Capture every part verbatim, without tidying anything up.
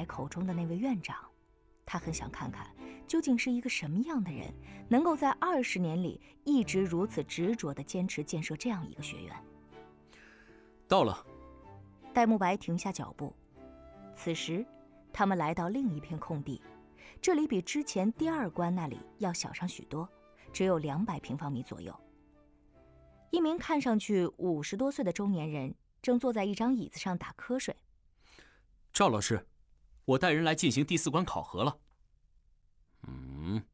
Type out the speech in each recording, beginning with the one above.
白口中的那位院长。他很想看看，究竟是一个什么样的人，能够在二十年里一直如此执着地坚持建设这样一个学院。 到了。 戴沐白停下脚步。此时，他们来到另一片空地，这里比之前第二关那里要小上许多，只有两百平方米左右。一名看上去五十多岁的中年人正坐在一张椅子上打瞌睡。 赵老师，我带人来进行第四关考核了。 嗯，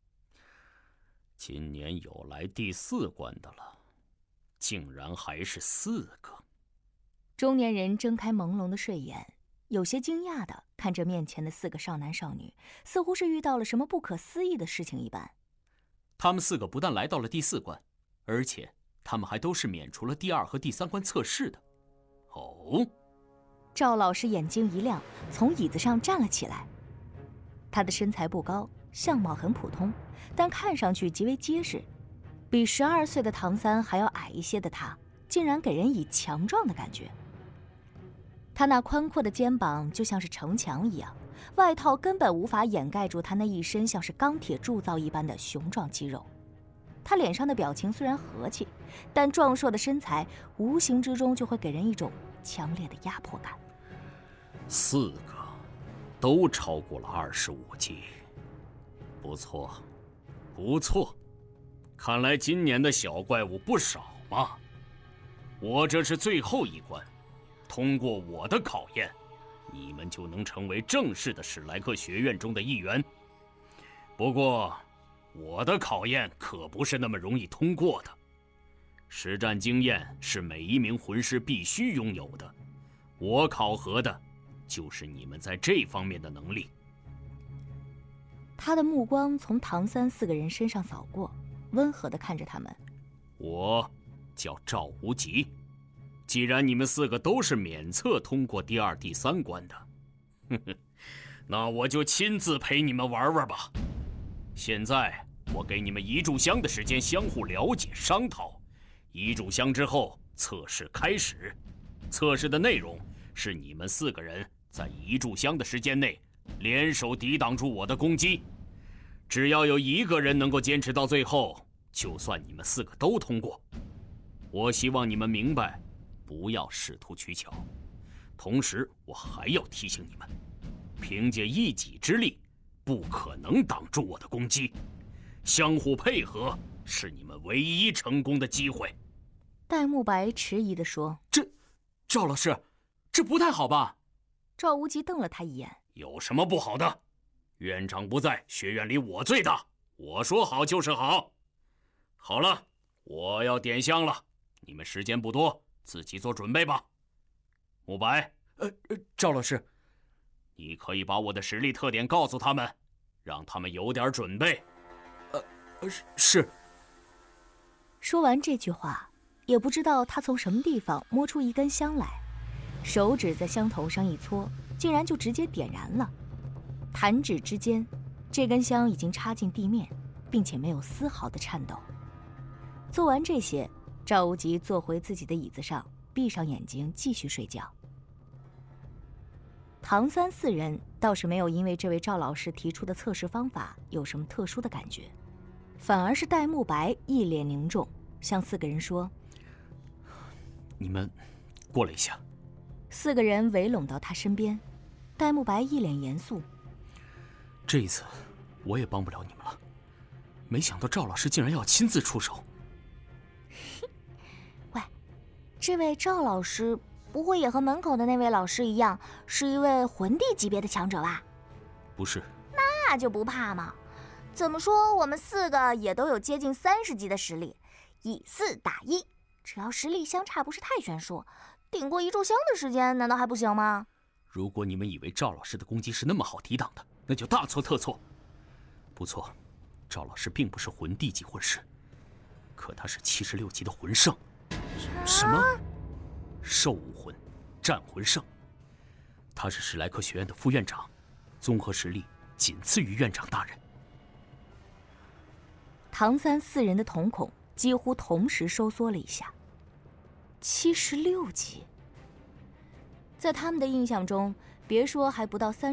今年有来第四关的了，竟然还是四个。 中年人睁开朦胧的睡眼，有些惊讶地看着面前的四个少男少女，似乎是遇到了什么不可思议的事情一般。 他们四个不但来到了第四关，而且他们还都是免除了第二和第三关测试的。 哦， 赵老师眼睛一亮，从椅子上站了起来。他的身材不高，相貌很普通，但看上去极为结实。比十二岁的唐三还要矮一些的他，竟然给人以强壮的感觉。他那宽阔的肩膀就像是城墙一样，外套根本无法掩盖住他那一身像是钢铁铸造一般的雄壮肌肉。他脸上的表情虽然和气，但壮硕的身材无形之中就会给人一种强烈的压迫感。 四个都超过了二十五级，不错，不错，看来今年的小怪物不少嘛。我这是最后一关，通过我的考验，你们就能成为正式的史莱克学院中的一员。不过，我的考验可不是那么容易通过的。实战经验是每一名魂师必须拥有的，我考核的就是你们在这方面的能力。 他的目光从唐三四个人身上扫过，温和地看着他们。 我叫赵无极，既然你们四个都是免测通过第二、第三关的，呵呵，那我就亲自陪你们玩玩吧。现在我给你们一炷香的时间相互了解商讨，一炷香之后测试开始。测试的内容是你们四个人在一炷香的时间内联手抵挡住我的攻击，只要有一个人能够坚持到最后，就算你们四个都通过。我希望你们明白，不要试图取巧。同时我还要提醒你们，凭借一己之力不可能挡住我的攻击，相互配合是你们唯一成功的机会。 戴沐白迟疑地说： 这，赵老师，这不太好吧？ 赵无极瞪了他一眼： 有什么不好的？院长不在，学院里我最大，我说好就是好。好了，我要点香了，你们时间不多，自己做准备吧。沐白， 呃，呃赵老师， 你可以把我的实力特点告诉他们，让他们有点准备。 呃，呃是。 说完这句话，也不知道他从什么地方摸出一根香来，手指在香头上一搓，竟然就直接点燃了。弹指之间，这根香已经插进地面，并且没有丝毫的颤抖。做完这些，赵无极坐回自己的椅子上，闭上眼睛继续睡觉。唐三四人倒是没有因为这位赵老师提出的测试方法有什么特殊的感觉，反而是戴沐白一脸凝重，向四个人说： 你们过来一下。 四个人围拢到他身边，戴沐白一脸严肃： 这一次我也帮不了你们了，没想到赵老师竟然要亲自出手。 喂，这位赵老师不会也和门口的那位老师一样，是一位魂帝级别的强者吧？ 不是。 那就不怕嘛。怎么说，我们四个也都有接近三十级的实力，以四打一，只要实力相差不是太悬殊，顶过一炷香的时间难道还不行吗？ 如果你们以为赵老师的攻击是那么好抵挡的，那就大错特错。不错，赵老师并不是魂帝级魂师，可他是七十六级的魂圣。 什么？ 兽武魂，战魂圣。他是史莱克学院的副院长，综合实力仅次于院长大人。 唐三四人的瞳孔几乎同时收缩了一下。七十六级，在他们的印象中，别说还不到三